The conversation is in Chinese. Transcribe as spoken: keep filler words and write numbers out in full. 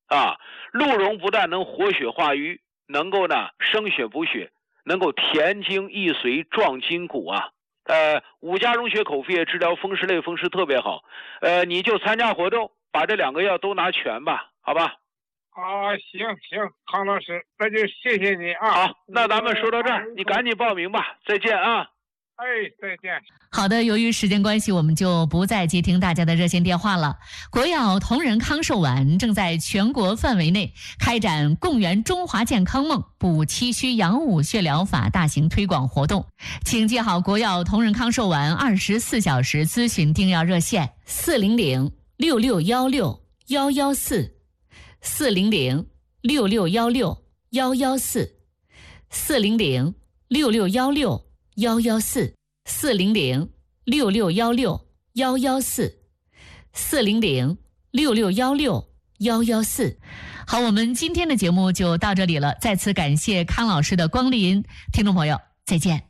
啊。鹿茸不但能活血化瘀，能够呢生血补血，能够填精益髓壮筋骨啊。呃，五加溶血口服液治疗风湿类风湿特别好。呃，你就参加活动，把这两个药都拿全吧，好吧？ 啊，行行，康老师，那就谢谢你啊。 好，那咱们说到这儿，你赶紧报名吧，再见啊。 哎，再见。 好的，由于时间关系，我们就不再接听大家的热线电话了。国药同仁康寿丸正在全国范围内开展共圆中华健康梦、补气虚养五血疗法大型推广活动，请记好国药同仁康寿丸二十四小时咨询订药热线：四零零六六幺六幺幺四，四零零六六幺六幺幺四，四零零六六幺六幺幺四，四零零六六幺六幺幺四，四零零六六幺六幺幺四。好，我们今天的节目就到这里了，再次感谢康老师的光临，听众朋友再见。